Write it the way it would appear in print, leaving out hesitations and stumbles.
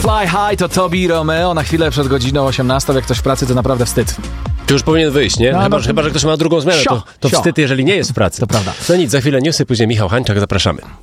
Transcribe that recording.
Fly High to Tobi Romeo na chwilę przed godziną 18. Jak ktoś w pracy, to naprawdę wstyd. Ty już powinien wyjść, nie? Chyba, że ktoś ma drugą zmianę, to wstyd, jeżeli nie jest w pracy. To prawda. No nic, za chwilę newsy, później Michał Hańczak, zapraszamy.